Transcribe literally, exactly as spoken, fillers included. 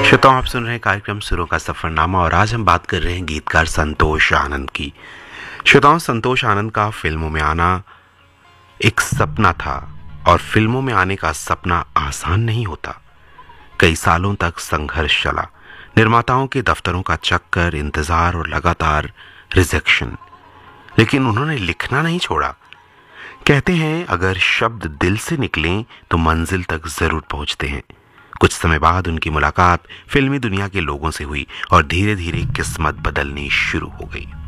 श्रोताओं, आप सुन रहे हैं कार्यक्रम सुरों का सफरनामा और आज हम बात कर रहे हैं गीतकार संतोष आनंद की। श्रोताओं, संतोष आनंद का फिल्मों में आना एक सपना था और फिल्मों में आने का सपना आसान नहीं होता। कई सालों तक संघर्ष चला, निर्माताओं के दफ्तरों का चक्कर, इंतजार और लगातार रिजेक्शन, लेकिन उन्होंने लिखना नहीं छोड़ा। कहते हैं अगर शब्द दिल से निकलें तो मंजिल तक जरूर पहुंचते हैं। कुछ समय बाद उनकी मुलाकात फिल्मी दुनिया के लोगों से हुई और धीरे धीरे किस्मत बदलनी शुरू हो गई।